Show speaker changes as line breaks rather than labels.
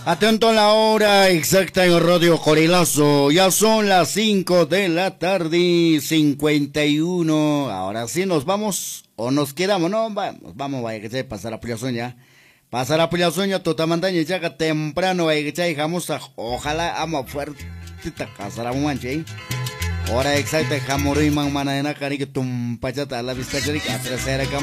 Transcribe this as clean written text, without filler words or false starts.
Atento a la hora exacta en Radio Corilazo. Ya son las 5 de la tarde, 51. Ahora sí nos vamos o nos quedamos. No, vamos, vaya que se pasa la aplicación ya. Pasa la aplicación ya, totamandaña ya que temprano, vaya que ya dejamos ojalá ama fuerte te casará un manche. Hora exacta, jamoro y man manana cari que tumpachata a la vista que a tercera